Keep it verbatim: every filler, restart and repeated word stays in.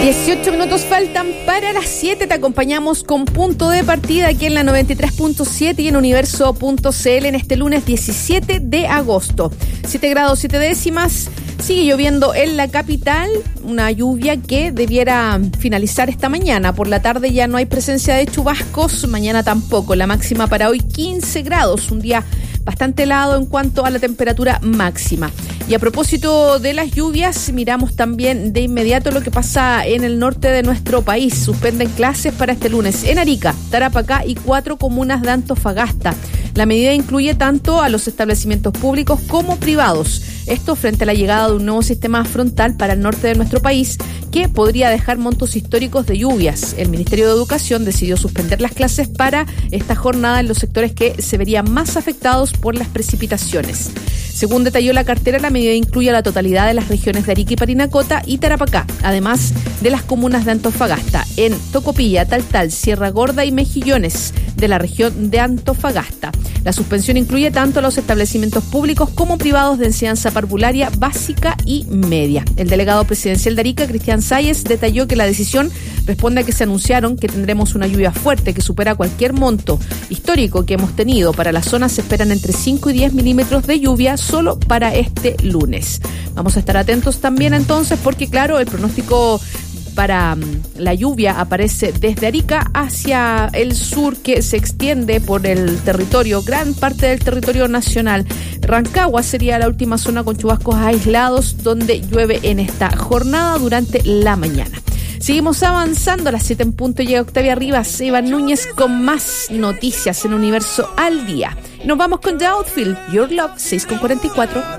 dieciocho minutos faltan para las siete. Te acompañamos con Punto de Partida aquí en la noventa y tres punto siete y en universo punto c l en este lunes diecisiete de agosto. siete grados siete décimas. Sigue lloviendo en la capital, una lluvia que debiera finalizar esta mañana. Por la tarde ya no hay presencia de chubascos, mañana tampoco. La máxima para hoy quince grados, un día bastante helado en cuanto a la temperatura máxima. Y a propósito de las lluvias, miramos también de inmediato lo que pasa en el norte de nuestro país. Suspenden clases para este lunes en Arica, Tarapacá y cuatro comunas de Antofagasta. La medida incluye tanto a los establecimientos públicos como privados. Esto frente a la llegada de un nuevo sistema frontal para el norte de nuestro país que podría dejar montos históricos de lluvias. El Ministerio de Educación decidió suspender las clases para esta jornada en los sectores que se verían más afectados por las precipitaciones. Según detalló la cartera, la medida incluye a la totalidad de las regiones de Arica y Parinacota y Tarapacá, además de las comunas de Antofagasta, en Tocopilla, Taltal, Sierra Gorda y Mejillones de la región de Antofagasta. La suspensión incluye tanto a los establecimientos públicos como privados de enseñanza parvularia básica y media. El delegado presidencial de Arica, Cristian Sáez, detalló que la decisión responde a que se anunciaron que tendremos una lluvia fuerte que supera cualquier monto histórico que hemos tenido. Para la zona se esperan entre cinco y diez milímetros de lluvia solo para este lunes. Vamos a estar atentos también entonces porque, claro, el pronóstico para la lluvia aparece desde Arica hacia el sur, que se extiende por el territorio, gran parte del territorio nacional. Rancagua sería la última zona con chubascos aislados donde llueve en esta jornada durante la mañana. Seguimos avanzando, a las siete en punto llega Octavia Rivas, Iván Núñez con más noticias en Universo al Día. Nos vamos con The Outfield, Your Love, seis con cuarenta y cuatro.